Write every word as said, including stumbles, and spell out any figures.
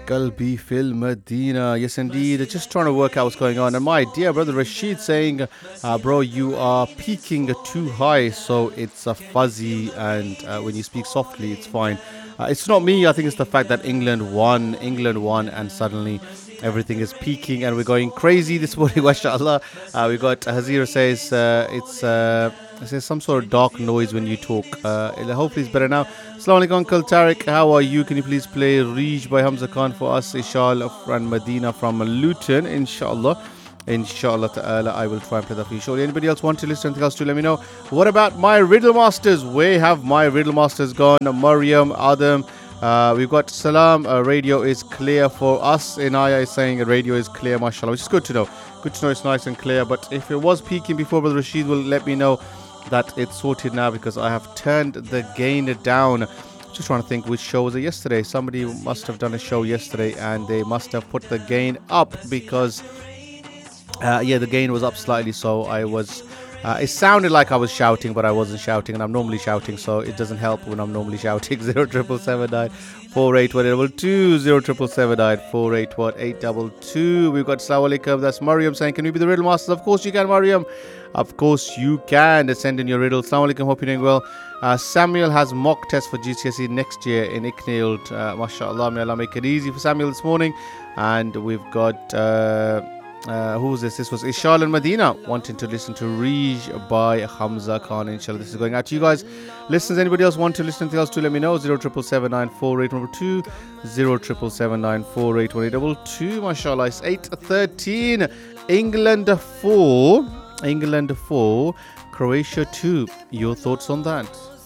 Kalbi Fil Medina. Yes, indeed. Just trying to work out what's going on. And my dear brother Rashid saying, uh, bro, you are peaking too high, so it's uh, fuzzy, and uh, when you speak softly, it's fine. Uh, it's not me. I think it's the fact that England won. England won, and suddenly everything is peaking, and we're going crazy this morning, mashallah. Uh, we got Hazira says uh, it's. Uh, it says some sort of dark noise when you talk. Uh, hopefully it's better now. Assalamu alaikum, Uncle Tariq. How are you? Can you please play Reej by Hamza Khan for us? Ishal and Medina from Luton, inshallah. Inshallah ta'ala, I will try and play that for you shortly. Anybody else want to listen to anything else to let me know? What about my Riddle Masters? Where have my Riddle Masters gone? Maryam, Adam, uh, we've got Salam. Uh, radio is clear for us. Inaya is saying radio is clear, mashallah, which is good to know. Good to know it's nice and clear. But if it was peaking before, Brother Rashid will let me know that it's sorted now, because I have turned the gain down. Just trying to think which show was it yesterday. Somebody must have done a show yesterday and they must have put the gain up, because uh, yeah, the gain was up slightly. So I was uh, it sounded like I was shouting, but I wasn't shouting, and I'm normally shouting, so it doesn't help when I'm normally shouting. Zero triple seven nine four eight one eight double two, zero triple seven nine four eight one eight double two. We've got Assalamu alaikum. That's Maryam saying, can we be the Riddle Masters? Of course you can, Maryam. Of course you can. Send in your riddle. Assalamu alaikum. Hope you're doing well. Uh, Samuel has mock test for G C S E next year in Icknield. Uh, MashaAllah. May Allah make it easy for Samuel this morning. And we've got uh, uh, who was this? This was Ishal and Medina wanting to listen to Reej by Hamza Khan. Inshallah, this is going out to you guys. Listeners, anybody else want to listen to anything else to let me know? Zero triple seven nine four eight one two, zero triple seven nine four eight one eight double two. MashaAllah, it's eight thirteen. England four. England four, Croatia two. Your thoughts on that?